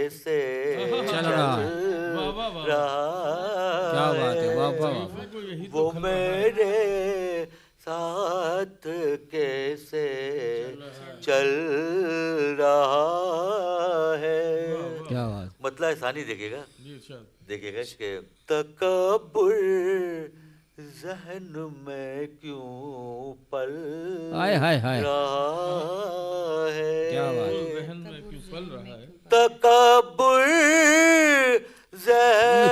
कैसे चल चल रहा है। वाह वाह वाह, रहा क्या बात है, वाह वाह वाह। शरीफों को यही वो तो खल रहा है। मेरे साथ कैसे चल रहा है। क्या बात। मतलब ऐसानी देखेगा, जी इरशाद। देखेगा कि तकब्बुर जहन में क्यों पल हाय हाय हाय। रहा है। क्या बात। वो जहन में क्यों पल रहा है। तकब्बुर